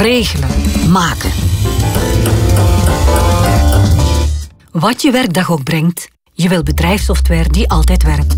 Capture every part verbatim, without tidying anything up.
regelen, maken. Wat je werkdag ook brengt, je wil bedrijfssoftware die altijd werkt.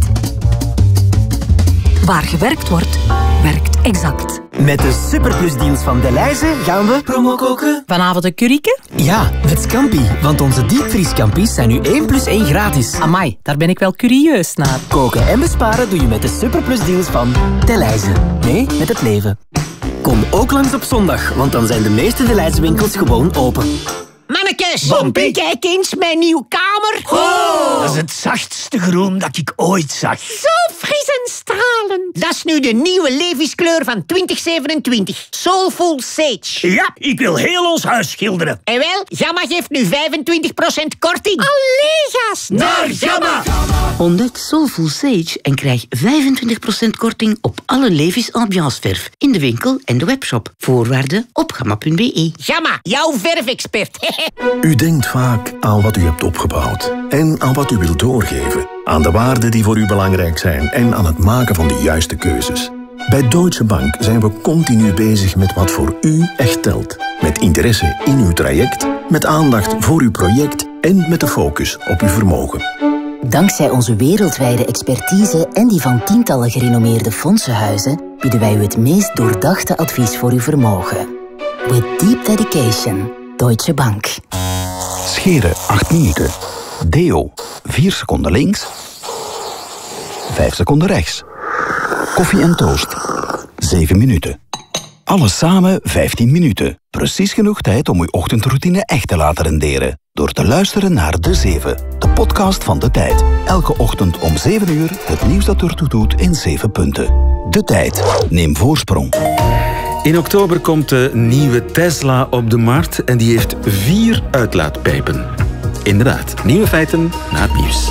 Waar gewerkt wordt, werkt Exact. Met de superplusdeals van Delhaize gaan we promo koken. Vanavond een curryke? Ja, met Scampi. Want onze diepvriescampis zijn nu één plus één gratis. Amai, daar ben ik wel curieus naar. Koken en besparen doe je met de superplusdeals van Delhaize. Nee, met het leven. Kom ook langs op zondag, want dan zijn de meeste Delhaize winkels gewoon open. Mannekes, Bompie. kijk eens mijn nieuwe kamer. Oh, dat is het zachtste groen dat ik ooit zag. Zo fris en stralend. Dat is nu de nieuwe Levi's-kleur van twintig zevenentwintig. Soulful Sage. Ja, ik wil heel ons huis schilderen. En wel, Gamma geeft nu vijfentwintig procent korting. Allee, gast. Naar Gamma! Ontdek Soulful Sage en krijg vijfentwintig procent korting op alle Levi's ambianceverf in de winkel en de webshop. Voorwaarden op gamma punt b e. Gamma, jouw verfexpert. U denkt vaak aan wat u hebt opgebouwd en aan wat u wilt doorgeven. Aan de waarden die voor u belangrijk zijn en aan het maken van de juiste keuzes. Bij Deutsche Bank zijn we continu bezig met wat voor u echt telt. Met interesse in uw traject, met aandacht voor uw project en met de focus op uw vermogen. Dankzij onze wereldwijde expertise en die van tientallen gerenommeerde fondsenhuizen bieden wij u het meest doordachte advies voor uw vermogen. With deep dedication, Deutsche Bank. Scheren acht minuten. Deo vier seconden links. vijf seconden rechts. Koffie en toast zeven minuten. Alles samen vijftien minuten. Precies genoeg tijd om uw ochtendroutine echt te laten renderen. Door te luisteren naar De Zeven, de podcast van De Tijd. Elke ochtend om zeven uur het nieuws dat ertoe doet in zeven punten. De Tijd. Neem voorsprong. In oktober komt de nieuwe Tesla op de markt en die heeft vier uitlaatpijpen. Inderdaad, nieuwe feiten na het nieuws.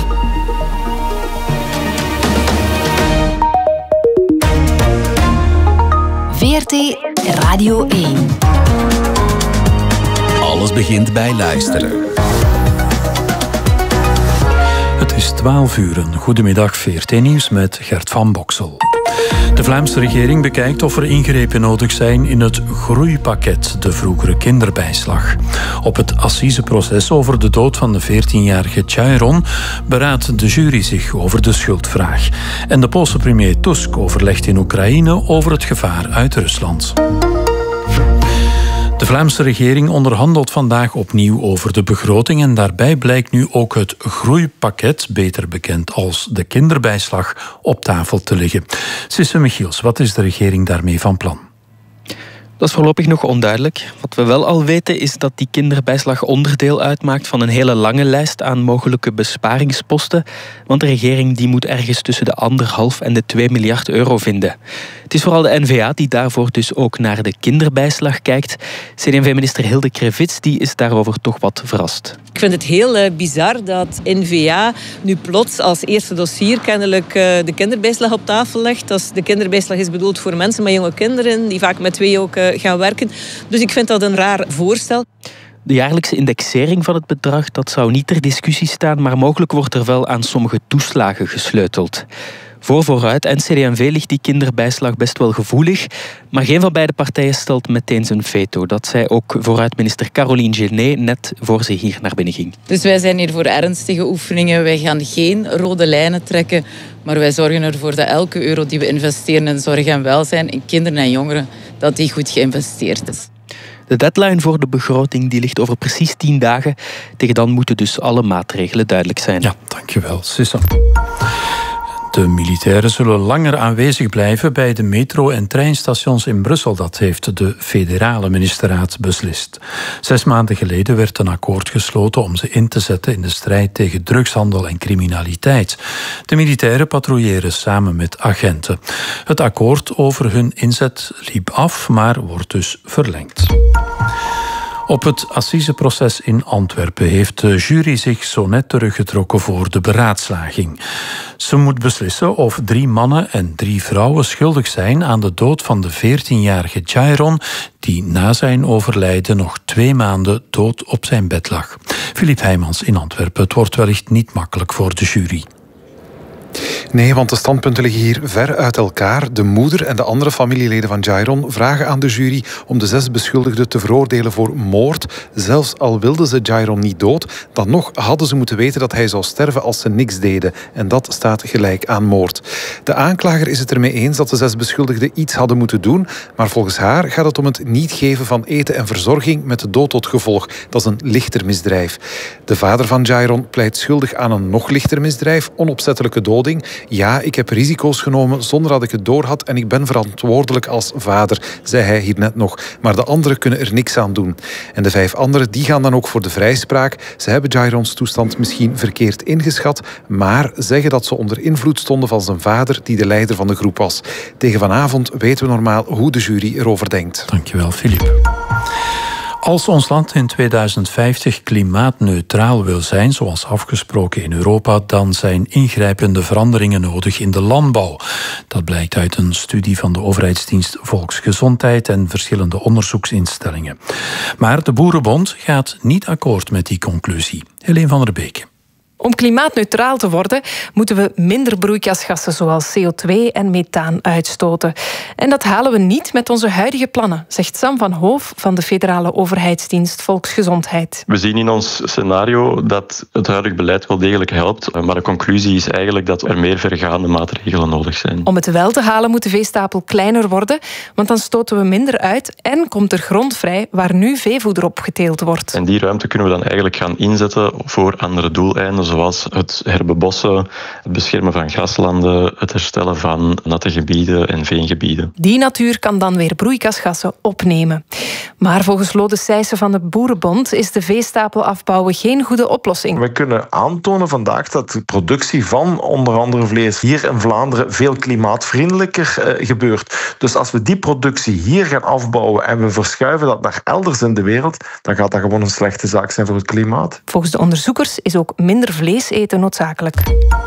V R T Radio één. Alles begint bij luisteren. Het is twaalf uur. Goedemiddag, V R T Nieuws met Gert van Boksel. De Vlaamse regering bekijkt of er ingrepen nodig zijn in het groeipakket, de vroegere kinderbijslag. Op het assiseproces over de dood van de veertienjarige Chairon beraadt de jury zich over de schuldvraag. En de Poolse premier Tusk overlegt in Oekraïne over het gevaar uit Rusland. De Vlaamse regering onderhandelt vandaag opnieuw over de begroting en daarbij blijkt nu ook het groeipakket, beter bekend als de kinderbijslag, op tafel te liggen. Sisse Michiels, wat is de regering daarmee van plan? Dat is voorlopig nog onduidelijk. Wat we wel al weten is dat die kinderbijslag onderdeel uitmaakt van een hele lange lijst aan mogelijke besparingsposten. Want de regering die moet ergens tussen de anderhalf en de twee miljard euro vinden. Het is vooral de N V A die daarvoor dus ook naar de kinderbijslag kijkt. C D en V-minister Hilde Krevits die is daarover toch wat verrast. Ik vind het heel uh, bizar dat N V A nu plots als eerste dossier kennelijk uh, de kinderbijslag op tafel legt. Dat is, de kinderbijslag is bedoeld voor mensen met jonge kinderen die vaak met twee ook uh, gaan werken. Dus ik vind dat een raar voorstel. De jaarlijkse indexering van het bedrag dat zou niet ter discussie staan, maar mogelijk wordt er wel aan sommige toeslagen gesleuteld. Voor vooruit en C D en V ligt die kinderbijslag best wel gevoelig, maar geen van beide partijen stelt meteen zijn veto. Dat zei ook vooruitminister Caroline Genet net voor ze hier naar binnen ging. Dus wij zijn hier voor ernstige oefeningen. Wij gaan geen rode lijnen trekken, maar wij zorgen ervoor dat elke euro die we investeren in zorg en welzijn, in kinderen en jongeren, dat die goed geïnvesteerd is. De deadline voor de begroting die ligt over precies tien dagen. Tegen dan moeten dus alle maatregelen duidelijk zijn. Ja, dankjewel, Sissa. De militairen zullen langer aanwezig blijven bij de metro- en treinstations in Brussel. Dat heeft de federale ministerraad beslist. Zes maanden geleden werd een akkoord gesloten om ze in te zetten in de strijd tegen drugshandel en criminaliteit. De militairen patrouilleren samen met agenten. Het akkoord over hun inzet liep af, maar wordt dus verlengd. Op het assiseproces in Antwerpen heeft de jury zich zo net teruggetrokken voor de beraadslaging. Ze moet beslissen of drie mannen en drie vrouwen schuldig zijn aan de dood van de veertienjarige Chairon, die na zijn overlijden nog twee maanden dood op zijn bed lag. Filip Heijmans in Antwerpen. Het wordt wellicht niet makkelijk voor de jury. Nee, want de standpunten liggen hier ver uit elkaar. De moeder en de andere familieleden van Jairon vragen aan de jury om de zes beschuldigden te veroordelen voor moord. Zelfs al wilden ze Jairon niet dood, dan nog hadden ze moeten weten dat hij zou sterven als ze niks deden. En dat staat gelijk aan moord. De aanklager is het ermee eens dat de zes beschuldigden iets hadden moeten doen, maar volgens haar gaat het om het niet geven van eten en verzorging met de dood tot gevolg. Dat is een lichter misdrijf. De vader van Jairon pleit schuldig aan een nog lichter misdrijf, onopzettelijke doding. Ja, ik heb risico's genomen zonder dat ik het doorhad en ik ben verantwoordelijk als vader, zei hij hier net nog. Maar de anderen kunnen er niks aan doen. En de vijf anderen die gaan dan ook voor de vrijspraak. Ze hebben Jairons toestand misschien verkeerd ingeschat, maar zeggen dat ze onder invloed stonden van zijn vader, die de leider van de groep was. Tegen vanavond weten we normaal hoe de jury erover denkt. Dankjewel, Filip. Als ons land in tweeduizend vijftig klimaatneutraal wil zijn, zoals afgesproken in Europa, dan zijn ingrijpende veranderingen nodig in de landbouw. Dat blijkt uit een studie van de overheidsdienst Volksgezondheid en verschillende onderzoeksinstellingen. Maar de Boerenbond gaat niet akkoord met die conclusie. Helene van der Beke. Om klimaatneutraal te worden, moeten we minder broeikasgassen zoals C O twee en methaan uitstoten. En dat halen we niet met onze huidige plannen, zegt Sam van Hoof van de federale overheidsdienst Volksgezondheid. We zien in ons scenario dat het huidig beleid wel degelijk helpt, maar de conclusie is eigenlijk dat er meer vergaande maatregelen nodig zijn. Om het wel te halen moet de veestapel kleiner worden, want dan stoten we minder uit en komt er grond vrij waar nu veevoeder op geteeld wordt. En die ruimte kunnen we dan eigenlijk gaan inzetten voor andere doeleinden, zoals het herbebossen, het beschermen van graslanden, het herstellen van natte gebieden en veengebieden. Die natuur kan dan weer broeikasgassen opnemen. Maar volgens Lode Sijssen van de Boerenbond is de veestapel afbouwen geen goede oplossing. We kunnen aantonen vandaag dat de productie van onder andere vlees hier in Vlaanderen veel klimaatvriendelijker uh, gebeurt. Dus als we die productie hier gaan afbouwen en we verschuiven dat naar elders in de wereld, dan gaat dat gewoon een slechte zaak zijn voor het klimaat. Volgens de onderzoekers is ook minder vlees eten noodzakelijk.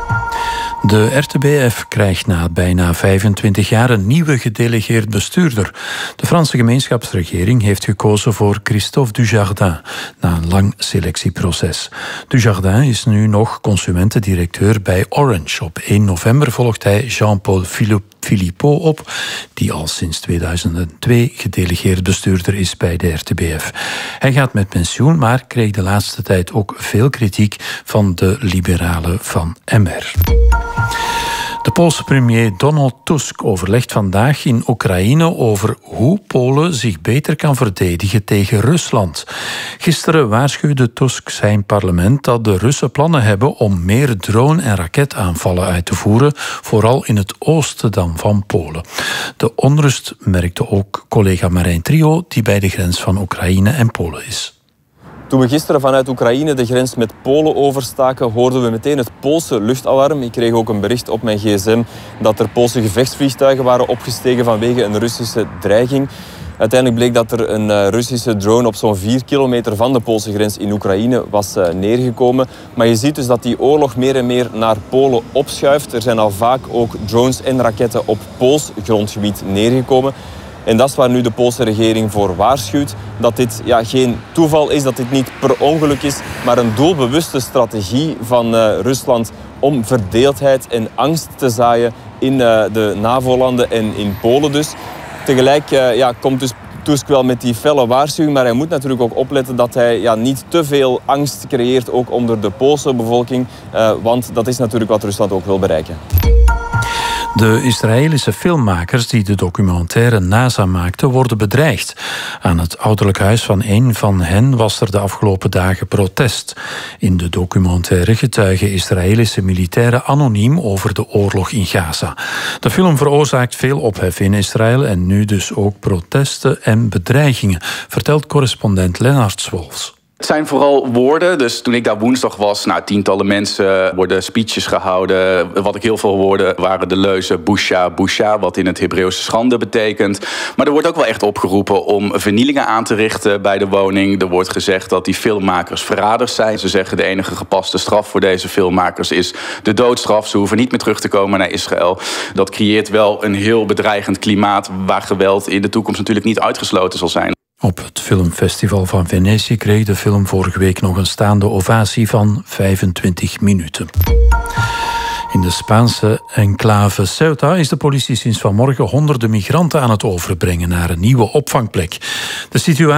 De R T B F krijgt na bijna vijfentwintig jaar een nieuwe gedelegeerd bestuurder. De Franse gemeenschapsregering heeft gekozen voor Christophe Dujardin na een lang selectieproces. Dujardin is nu nog consumentendirecteur bij Orange. Op één november volgt hij Jean-Paul Philippot op, die al sinds tweeduizend twee gedelegeerd bestuurder is bij de R T B F. Hij gaat met pensioen, maar kreeg de laatste tijd ook veel kritiek van de liberalen van M R. De Poolse premier Donald Tusk overlegt vandaag in Oekraïne over hoe Polen zich beter kan verdedigen tegen Rusland. Gisteren waarschuwde Tusk zijn parlement dat de Russen plannen hebben om meer drone- en raketaanvallen uit te voeren, vooral in het oosten dan van Polen. De onrust merkte ook collega Marijn Trio, die bij de grens van Oekraïne en Polen is. Toen we gisteren vanuit Oekraïne de grens met Polen overstaken, hoorden we meteen het Poolse luchtalarm. Ik kreeg ook een bericht op mijn gsm dat er Poolse gevechtsvliegtuigen waren opgestegen vanwege een Russische dreiging. Uiteindelijk bleek dat er een Russische drone op zo'n vier kilometer van de Poolse grens in Oekraïne was neergekomen. Maar je ziet dus dat die oorlog meer en meer naar Polen opschuift. Er zijn al vaak ook drones en raketten op Pools grondgebied neergekomen. En dat is waar nu de Poolse regering voor waarschuwt. Dat dit ja, geen toeval is, dat dit niet per ongeluk is, maar een doelbewuste strategie van uh, Rusland om verdeeldheid en angst te zaaien in uh, de NAVO-landen en in Polen dus. Tegelijk uh, ja, komt dus Tusk wel met die felle waarschuwing, maar hij moet natuurlijk ook opletten dat hij ja, niet te veel angst creëert, ook onder de Poolse bevolking, uh, want dat is natuurlijk wat Rusland ook wil bereiken. De Israëlische filmmakers die de documentaire NASA maakten, worden bedreigd. Aan het ouderlijk huis van een van hen was er de afgelopen dagen protest. In de documentaire getuigen Israëlische militairen anoniem over de oorlog in Gaza. De film veroorzaakt veel ophef in Israël en nu dus ook protesten en bedreigingen, vertelt correspondent Lennart Swolfs. Het zijn vooral woorden. Dus toen ik daar woensdag was, nou, tientallen mensen worden speeches gehouden. Wat ik heel veel hoorde waren de leuzen Busha, Busha, wat in het Hebreeuws schande betekent. Maar er wordt ook wel echt opgeroepen om vernielingen aan te richten bij de woning. Er wordt gezegd dat die filmmakers verraders zijn. Ze zeggen de enige gepaste straf voor deze filmmakers is de doodstraf. Ze hoeven niet meer terug te komen naar Israël. Dat creëert wel een heel bedreigend klimaat waar geweld in de toekomst natuurlijk niet uitgesloten zal zijn. Op het filmfestival van Venetië kreeg de film vorige week nog een staande ovatie van vijfentwintig minuten. In de Spaanse enclave Ceuta is de politie sinds vanmorgen honderden migranten aan het overbrengen naar een nieuwe opvangplek. De situatie